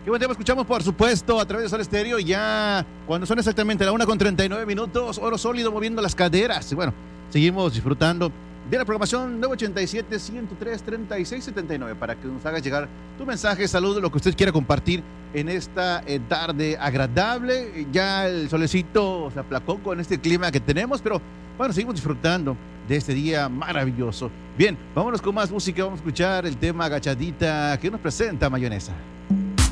Y bueno, ya escuchamos, por supuesto, a través de Sol Estéreo, ya cuando son exactamente la 1:39, Oro Sólido moviendo las caderas. Y bueno, seguimos disfrutando de la programación 987-103-3679 para que nos hagas llegar tu mensaje, saludo, lo que usted quiera compartir en esta tarde agradable. Ya el solecito se aplacó con este clima que tenemos, pero bueno, seguimos disfrutando de este día maravilloso. Bien, vámonos con más música, vamos a escuchar el tema Agachadita que nos presenta Mayonesa.